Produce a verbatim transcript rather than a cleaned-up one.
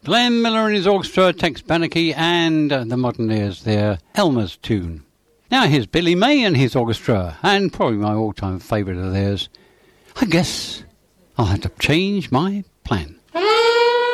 Glenn Miller and his orchestra, Tex Banachie, and uh, the Moderneers, their Elmer's tune. Now here's Billy May and his orchestra, and probably my all-time favourite of theirs. I guess I'll have to change my plan.